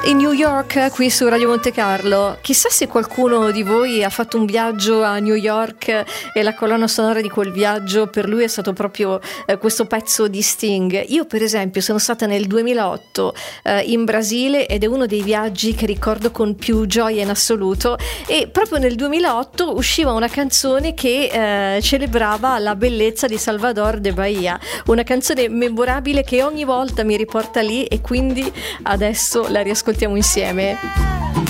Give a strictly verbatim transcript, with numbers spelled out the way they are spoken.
In New York, qui su Radio Monte Carlo. Chissà se qualcuno di voi ha fatto un viaggio a New York e la colonna sonora di quel viaggio per lui è stato proprio eh, questo pezzo di Sting. Io per esempio sono stata nel duemilaotto eh, in Brasile ed è uno dei viaggi che ricordo con più gioia in assoluto, e proprio nel duemilaotto usciva una canzone che eh, celebrava la bellezza di Salvador de Bahia, una canzone memorabile che ogni volta mi riporta lì, e quindi adesso la riascoltiamo insieme.